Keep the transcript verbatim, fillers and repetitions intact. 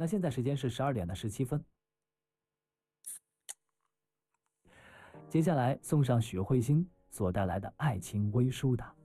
那现在时间是十二点的十七分。接下来送上许慧欣所带来的爱情微疏的。